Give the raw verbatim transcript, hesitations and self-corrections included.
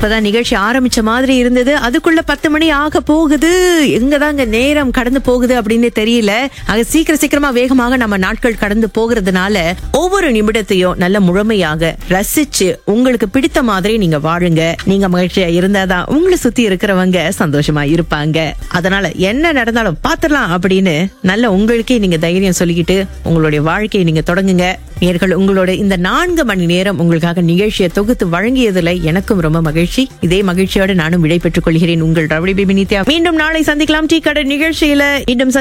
இப்பதான் நிகழ்ச்சி ஆரம்பிச்ச மாதிரி இருந்தது, அதுக்குள்ள பத்து மணி ஆக போகுது. எங்கதாங்க நேரம் கடந்து போகுது அப்படின்னு தெரியல. ஆக சீக்கிரம் சீக்கிரமா வேகமாக நம்ம நாட்கள் கடந்து போகிறதுனால ஒவ்வொரு நிமிடத்தையும் நல்ல முழுமையாக ரசிச்சு உங்களுக்கு பிடித்த மாதிரி நீங்க வாழுங்க. நீங்க மகிழ்ச்சியா இருந்தாதான் உங்களை சுத்தி இருக்கிறவங்க சந்தோஷமா இருப்பாங்க. அதனால என்ன நடந்தாலும் பாத்துடலாம் அப்படின்னு நல்ல உங்களுக்கே நீங்க தைரியம் சொல்லிக்கிட்டு உங்களுடைய வாழ்க்கையை நீங்க தொடங்குங்க. நேயர்கள், உங்களோட இந்த நான்கு மணி நேரம் உங்களுக்காக நிகழ்ச்சியை தொகுத்து வழங்கியதுல எனக்கும் ரொம்ப மகிழ்ச்சி. இதே மகிழ்ச்சியோட நானும் விடை பெற்றுக் கொள்கிறேன். உங்கள் ரவுடி பேபி நித்யா. மீண்டும் நாளை சந்திக்கலாம். டீ கடை நிகழ்ச்சியில மீண்டும்